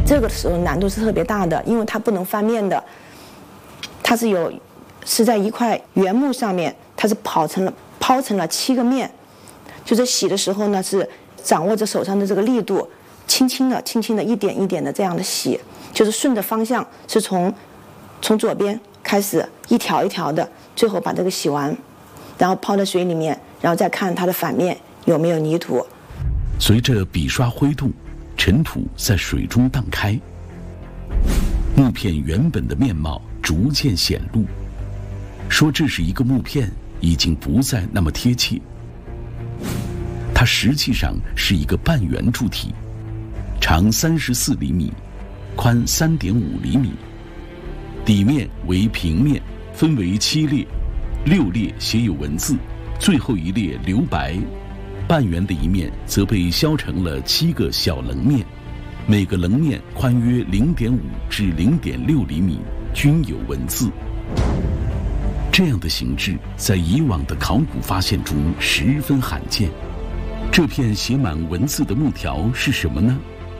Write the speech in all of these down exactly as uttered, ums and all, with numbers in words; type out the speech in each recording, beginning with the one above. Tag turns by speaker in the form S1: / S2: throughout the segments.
S1: 这个时候难度是特别大的，因为它不能翻面的，它是有是在一块原木上面，它是刨成了抛成了七个面，就是洗的时候呢是掌握着手上的这个力度，轻轻的、轻轻的一点一点的这样的洗，就是顺着方向，是从从左边开始一条一条的，最后把这个洗完，然后泡在水里面，然后再看它的反面有没有泥土。
S2: 随着笔刷挥动，尘土在水中荡开，木片原本的面貌逐渐显露。说这是一个木片，已经不再那么贴切。它实际上是一个半圆柱体，长三十四厘米，宽三点五厘米，底面为平面，分为七列，六列写有文字，最后一列留白。半圆的一面则被削成了七个小棱面，每个棱面宽约零点五至零点六厘米，均有文字。这样的形制在以往的考古发现中十分罕见。这片写满文字的木条是什么呢？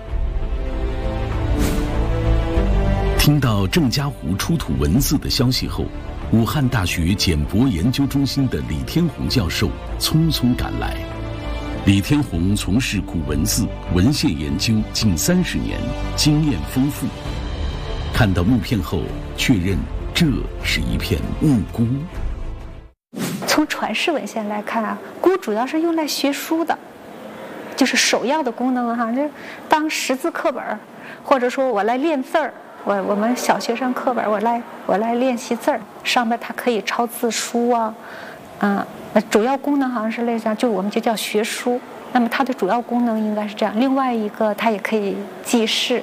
S2: 听到郑家湖出土文字的消息后，武汉大学简博研究中心的李天宏教授匆匆赶来。李天宏从事古文字文献研究近三十年，经验丰富。看到木片后，确认这是一片木箍。
S3: 从传世文献来看啊，箍主要是用来学书的，就是首要的功能哈，就当识字课本，或者说我来练字儿，我我们小学生课本，我来我来练习字儿，上面它可以抄字书啊，嗯。主要功能好像是类似，就我们就叫学书。那么它的主要功能应该是这样。另外一个，它也可以记事。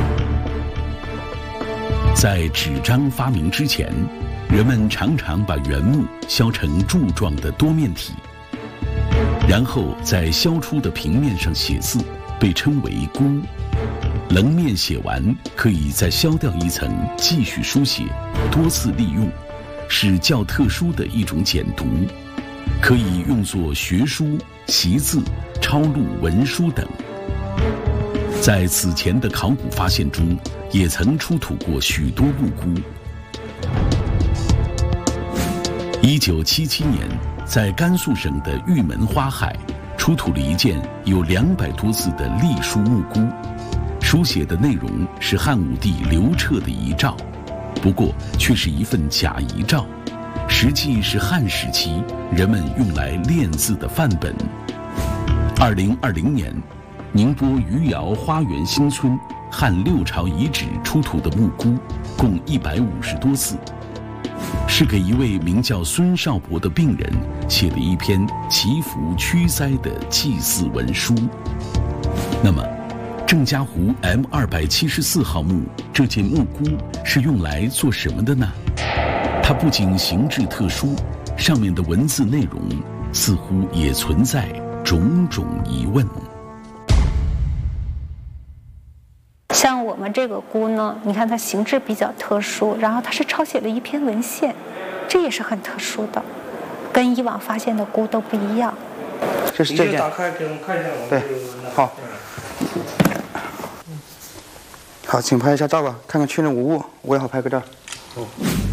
S2: 在纸张发明之前，人们常常把原木削成柱状的多面体，然后在削出的平面上写字，被称为箍。棱面写完，可以再削掉一层，继续书写，多次利用，是较特殊的一种简牍。可以用作学书、习字、抄录文书等。在此前的考古发现中，也曾出土过许多木箍。一九七七年，在甘肃省的玉门花海，出土了一件有两百多字的隶书木箍，书写的内容是汉武帝刘彻的遗诏，不过却是一份假遗诏。实际是汉时期人们用来练字的范本。二零二零年，宁波余姚花园新村汉六朝遗址出土的木箍，共一百五十多字，是给一位名叫孙少伯的病人写的一篇祈福驱灾的祭祀文书。那么，郑家湖 M 二百七十四号墓这件木箍是用来做什么的呢？它不仅形制特殊，上面的文字内容似乎也存在种种疑问。
S3: 像我们这个箍呢，你看它形制比较特殊，然后它是抄写了一篇文献，这也是很特殊的，跟以往发现的箍都不一样。
S4: 这是这件，
S5: 打开给我们看一下我们
S4: 对，好，好，请拍一下照吧，看看确认无误，我也好拍个照。哦。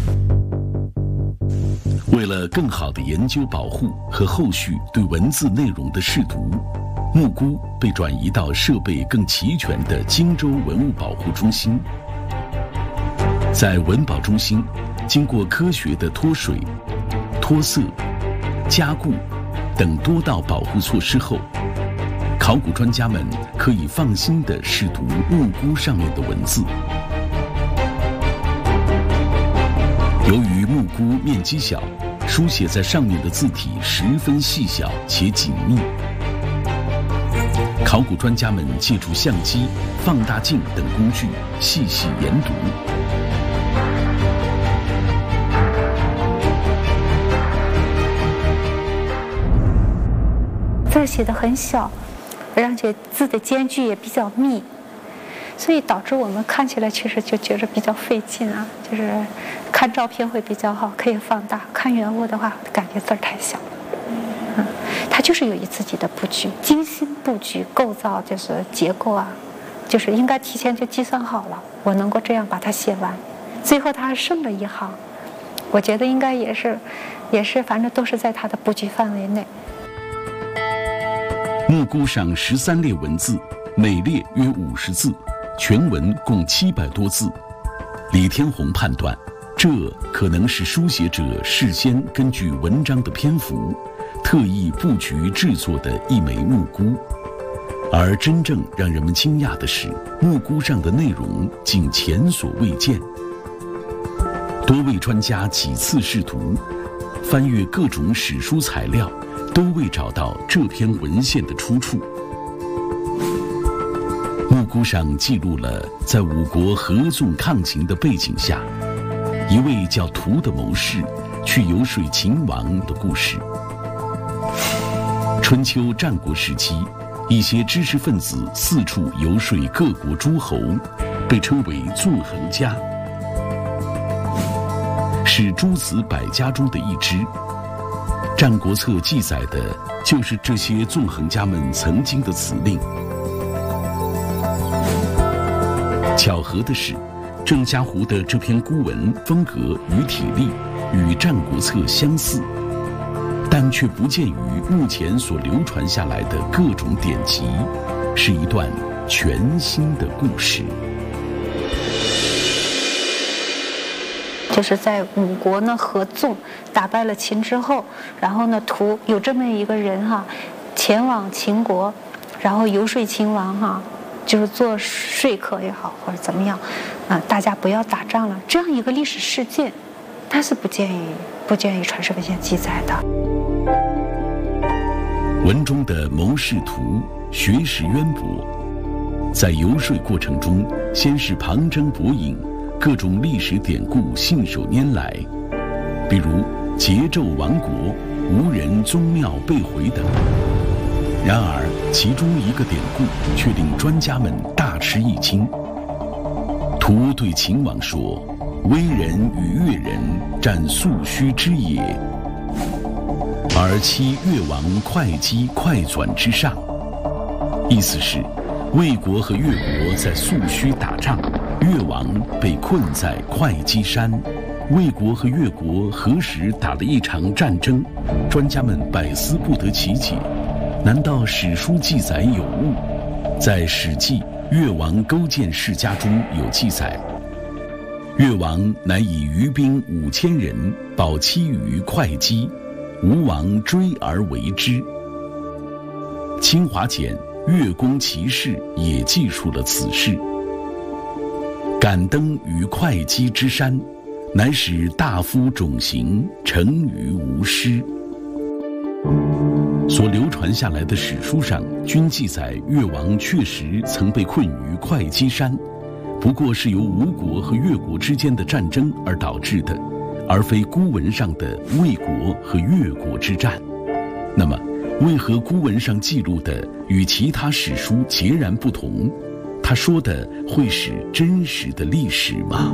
S2: 为了更好地研究保护和后续对文字内容的试读，木箍被转移到设备更齐全的荆州文物保护中心。在文保中心，经过科学的脱水、脱色、加固等多道保护措施后，考古专家们可以放心地试读木箍上面的文字。由于木箍面积小，书写在上面的字体十分细小且紧密。考古专家们借助相机、放大镜等工具细细研读。
S3: 字写得很小，而且字的间距也比较密，所以导致我们看起来确实就觉得比较费劲啊。就是看照片会比较好，可以放大；看原物的话，感觉字儿太小。嗯，它就是有自己的布局，精心布局构造，就是结构啊， 就是应该提前就计算好了，我能够这样把它写完。最后他还剩了一行，我觉得应该也是，也是反正都是在他的布局范围内。
S2: 木箍上十三列文字，每列约五十字，全文共七百多字。李天鸿判断，这可能是书写者事先根据文章的篇幅，特意布局制作的一枚木箍。而真正让人们惊讶的是，木箍上的内容竟前所未见。多位专家几次试图翻阅各种史书材料，都未找到这篇文献的出处。木箍上记录了在五国合纵抗秦的背景下，一位叫屠的谋士去游说秦王的故事。春秋战国时期，一些知识分子四处游说各国诸侯，被称为纵横家，是诸子百家中的一支。《战国策》记载的就是这些纵横家们曾经的辞令。巧合的是，郑家湖的这篇孤文风格与体例与《战国策》相似，但却不见于目前所流传下来的各种典籍，是一段全新的故事。
S3: 就是在五国呢合纵打败了秦之后，然后呢屠有这么一个人哈，前往秦国，然后游说秦王哈，就是做说客也好或者怎么样，啊、呃，大家不要打仗了，这样一个历史事件，它是不建议不建议传世文献记载的。
S2: 文中的谋士屠学识渊博，在游说过程中，先是旁征博引，各种历史典故信手拈来，比如桀纣亡国、无人宗庙被毁等。然而，其中一个典故却令专家们大吃一惊。屠对秦王说：“威人与越人战粟须之野，而期越王会稽会转之上。”意思是，魏国和越国在粟须打仗，越王被困在会稽山。魏国和越国何时打了一场战争？专家们百思不得其解。难道史书记载有误？在《史记·越王勾践世家》中有记载，越王乃以余兵五千人保期于会稽，吴王追而为之。清华简《越公奇事》也记述了此事。敢登于会稽之山，乃使大夫种行，成于吴师。所流传下来的史书上均记载越王确实曾被困于会稽山，不过是由吴国和越国之间的战争而导致的，而非孤文上的魏国和越国之战。那么，为何孤文上记录的与其他史书截然不同？他说的会是真实的历史吗？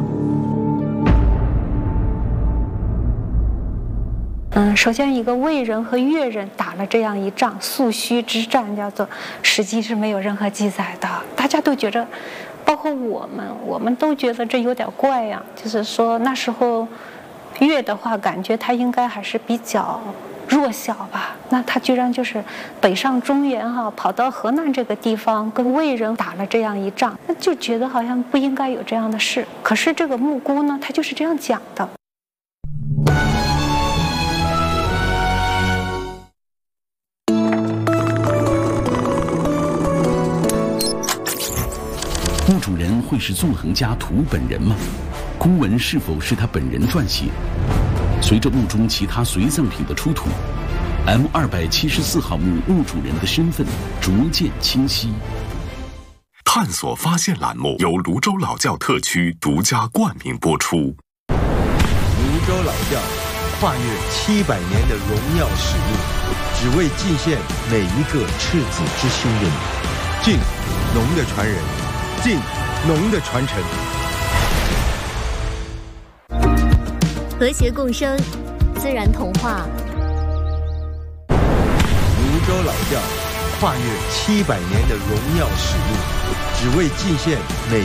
S3: 嗯，首先一个魏人和越人打了这样一仗，粟须之战叫做，实际是没有任何记载的。大家都觉着，包括我们，我们都觉得这有点怪呀。就是说那时候越的话，感觉他应该还是比较弱小吧，那他居然就是北上中原哈，跑到河南这个地方跟魏人打了这样一仗，那就觉得好像不应该有这样的事。可是这个木姑呢，他就是这样讲的。
S2: 墓主人会是纵横家屠本人吗？孤文是否是他本人撰写？随着墓中其他随葬品的出土， M 二百七十四号墓墓主人的身份逐渐清晰。
S5: 探索发现栏目由泸州老窖特区独家冠名播出。
S6: 泸州老窖跨越七百年的荣耀使命，只为祭献每一个赤子之心的你。敬农的传人，敬农的传承。
S7: 和谐共生，自然童话。
S6: 泸州老窖跨越七百年的荣耀使命，只为尽献每